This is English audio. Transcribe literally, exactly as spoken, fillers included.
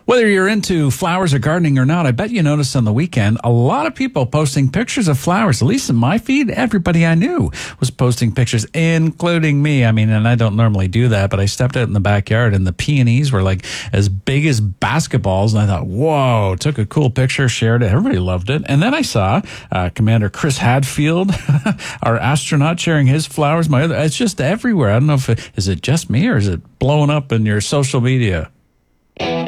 Whether you're into flowers or gardening or not, I bet you noticed on the weekend a lot of people posting pictures of flowers. At least in my feed, everybody I knew was posting pictures, including me. I mean, and I don't normally do that, but I stepped out in the backyard and the peonies were like as big as basketballs. And I thought, whoa, took a cool picture, shared it. Everybody loved it. And then I saw uh, Commander Chris Hadfield, our astronaut, sharing his flowers. My other, it's just everywhere. I don't know if it, is it just me or is it blowing up in your social media?